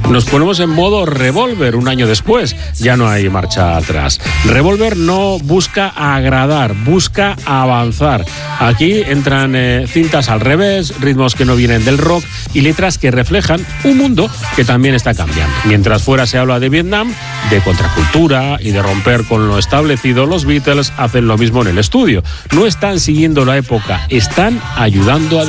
Nos ponemos en modo Revolver un año después, ya no hay marcha atrás. Revolver no busca agradar, busca avanzar. Aquí entran cintas al revés, ritmos que no vienen del rock y letras que reflejan un mundo que también está cambiando. Mientras fuera se habla de Vietnam, de contracultura y de romper con lo establecido, los Beatles hacen lo mismo en el estudio. No están siguiendo la época, están ayudando a